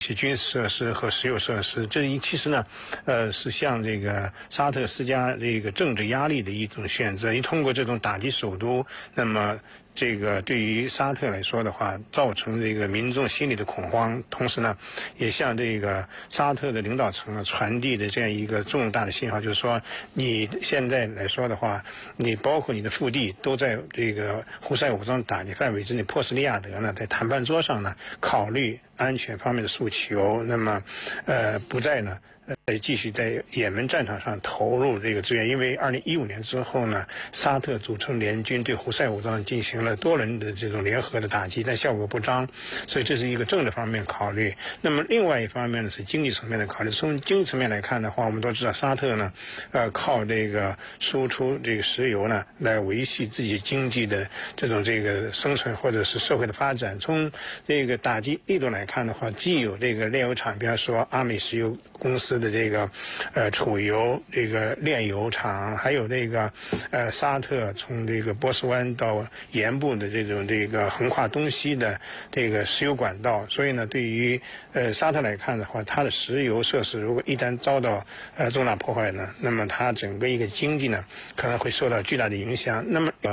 军事设施和石油设施，其实呢，是向这个沙特施加这个政治压力的一种选择。通过这种打击首都，那么这个对于沙特来说的话，造成这个民众心里的恐慌，同时呢，也向这个沙特的领导层传递的这样一个重大的信号，就是说，你现在来说的话，你包括你的腹地都在这个胡塞武装打击范围之内，波斯利亚德呢，在谈判桌上呢，考虑安全方面的诉求，那么，不再呢。继续在也门战场上投入这个资源，因为2015年之后呢，沙特组成联军对胡塞武装进行了多轮的这种联合的打击，但效果不彰，所以这是一个政治方面考虑。那么另外一方面呢是经济层面的考虑。从经济层面来看的话，我们都知道沙特呢，靠这个输出这个石油呢来维系自己经济的这个生存或者是社会的发展。从这个打击力度来看的话，既有这个炼油厂，比方说阿美石油公司的这个储油这个炼油厂，还有这个沙特从这个波斯湾到盐部的这个横跨东西的这个石油管道，所以呢，对于沙特来看的话，它的石油设施如果一旦遭到重大破坏呢，那么它整个一个经济呢可能会受到巨大的影响。那么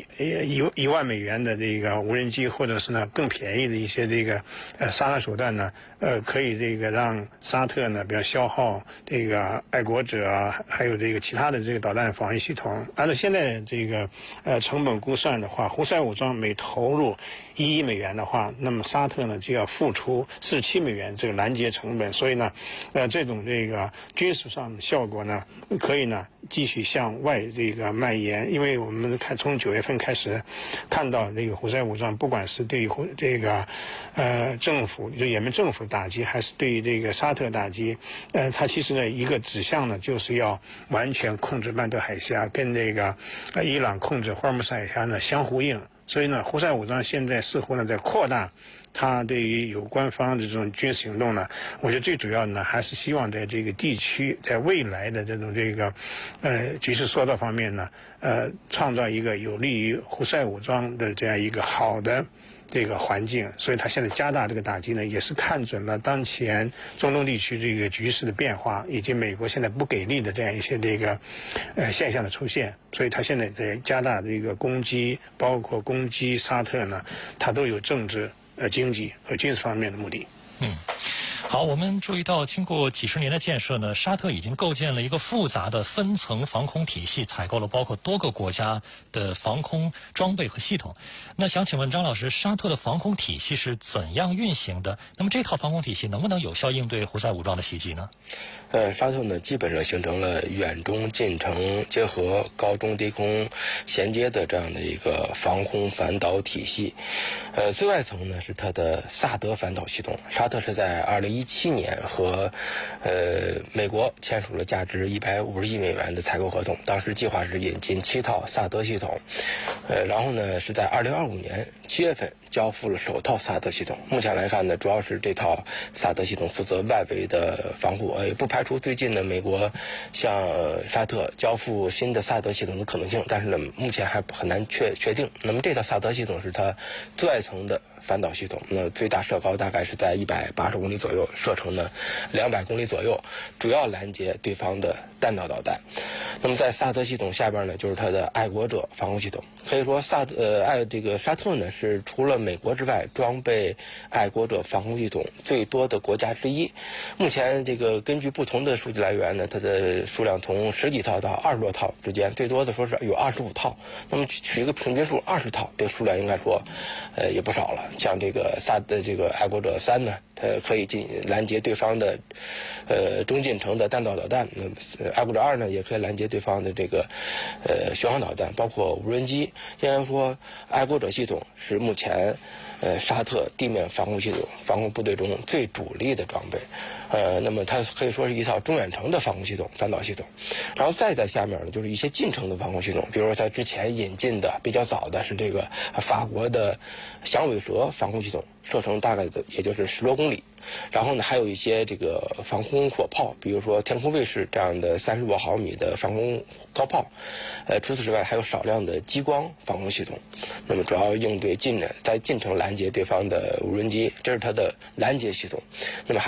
1万美元的这个无人机，或者是呢更便宜的一些这个杀人手段呢，可以这个让沙特呢比较消耗这个爱国者还有这个其他的这个导弹防御系统。按照现在这个成本估算的话，胡塞武装每投入1亿美元的话，那么沙特呢就要付出47美元这个拦截成本。所以呢，这种这个军事上的效果呢，可以呢继续向外这个蔓延。因为我们看从9月份开始看到这个胡塞武装，不管是对于这个政府就也门政府打击，还是对于这个沙特打击，它其实呢一个指向呢就是要完全控制曼德海峡，跟这个伊朗控制霍尔木兹海峡呢相呼应。所以呢，胡塞武装现在似乎呢在扩大它对于有关方的这种军事行动呢，我觉得最主要呢还是希望在这个地区在未来的这种局势缩造方面呢，创造一个有利于胡塞武装的这样一个好的这个环境。所以他现在加大这个打击呢，也是看准了当前中东地区这个局势的变化，以及美国现在不给力的这样一些这个现象的出现。所以他现在在加大这个攻击，包括攻击沙特呢，他都有政治、经济和军事方面的目的。 好，我们注意到，经过几十年的建设呢，沙特已经构建了一个复杂的分层防空体系，采购了包括多个国家的防空装备和系统。那想请问张老师，沙特的防空体系是怎样运行的？那么这套防空体系能不能有效应对胡塞武装的袭击呢？ 沙特呢基本上形成了远中近程结合、高中低空衔接的这样的一个防空反导体系。最外层呢是它的萨德反导系统。沙特是在2017年和美国签署了价值150亿美元的采购合同，当时计划是引进7套萨德系统，然后呢是在2025年7月份交付了首套萨德系统。目前来看呢，主要是这套萨德系统负责外围的防护，也不排除最近呢美国向沙特交付新的萨德系统的可能性，但是呢目前还很难确定。那么这套萨德系统是它最外层的反导系统，那最大射高大概是在180公里左右，射程呢200公里左右，主要拦截对方的弹道导弹。那么在萨德系统下边呢，就是它的爱国者防空系统。可以说沙特呢是除了美国之外装备爱国者防空系统最多的国家之一。目前这个根据不同的数据来源呢，它的数量从10几套到20多套之间，最多的说是有25套。那么取一个平均数20套，这个数量应该说也不少了。像这个爱国者3呢，它可以拦截对方的中近程的弹道导弹。那爱国者2呢，也可以拦截对方的这个巡航导弹，包括无人机。应该说，爱国者系统是目前沙特地面防空系统防空部队中最主力的装备。那么它可以说是一套中远程的防空系统、反导系统。然后再在下面呢，就是一些近程的防空系统，比如说它之前引进的比较早的是这个法国的响尾蛇防空系统， 射程大概也就是10多公里。然后呢，还有一些这个防空火炮，比如说天空卫士这样的35毫米的防空高炮。除此之外，还有少量的激光防空系统。那么主要应对在近程拦截对方的无人机，这是它的拦截系统。那么